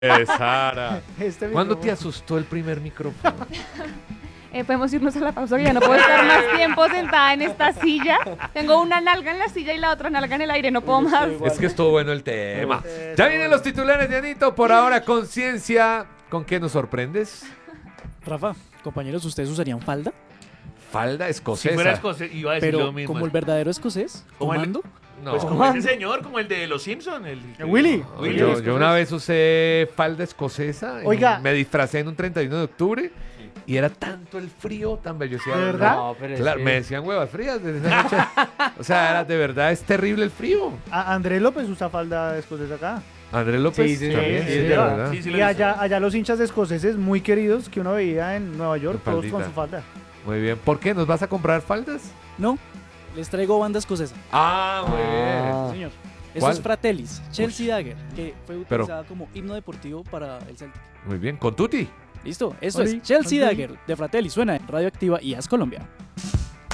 Sara. ¿Cuándo te asustó el primer micrófono? Podemos irnos a la pausa, que ya no puedo estar más tiempo sentada en esta silla. Tengo una nalga en la silla y la otra nalga en el aire, no puedo más. Es que estuvo bueno el tema. Ya vienen los titulares de Anito. Por ahora, conciencia. ¿Con qué nos sorprendes? Rafa, compañeros, ¿ustedes usarían falda? Falda Si escocesa. fuera escocés, iba a decir Pero lo mismo. como el verdadero escocés, ¿Como el- comando. No. Pues como ese señor, como el de Los Simpsons. Willy. Yo una vez usé falda escocesa. Oiga. Me disfracé en un 31 de octubre. Y era tanto el frío, tan bello. Yo decía, ¿De verdad? no, claro, me decían huevas frías desde esa noche. O sea, era, de verdad es terrible el frío. Andrés López usa falda escocesa acá. Andrés López Sí, sí, también, sí, sí, es de verdad. verdad. Sí, sí, Y allá los hinchas escoceses muy queridos que uno veía en Nueva York, En todos con faldita. su falda. Muy bien. ¿Por qué? ¿Nos vas a comprar faldas? No, les traigo banda escocesa. Ah, muy Ah. Sí, señor. Esto ¿Cuál? es Fratellis, Chelsea Dagger, que fue Pero- utilizada como himno deportivo para el Celtic. bien. Muy bien. ¿Con Tuti? Listo, esto Oli, es Chelsea Oli. Dagger de Fratelli, suena en Radioactiva y As Colombia.